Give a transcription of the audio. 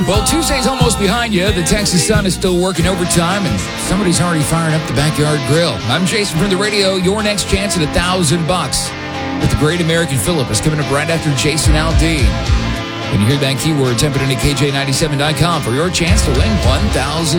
Well, Tuesday's almost behind you. The Texas sun is still working overtime, and somebody's already firing up the backyard grill. I'm Jason from the radio. Your next chance at $1,000 with the Great American Philip is coming up right after Jason Aldean. When you hear that keyword, type it into KJ97.com for your chance to win $1,000.